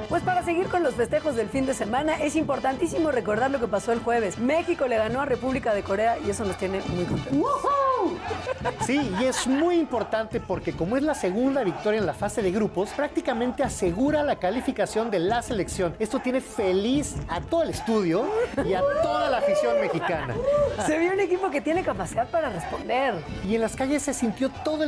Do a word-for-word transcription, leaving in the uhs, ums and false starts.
Pues para seguir con los festejos del fin de semana, es importantísimo recordar lo que pasó el jueves. México le ganó a República de Corea y eso nos tiene muy contentos. ¡Woohoo! Sí, y es muy importante porque como es la segunda victoria en la fase de grupos, prácticamente asegura la calificación de la selección. Esto tiene feliz a todo el estudio y a toda la afición mexicana. Se vio un equipo que tiene capacidad para responder. Y en las calles se sintió todo el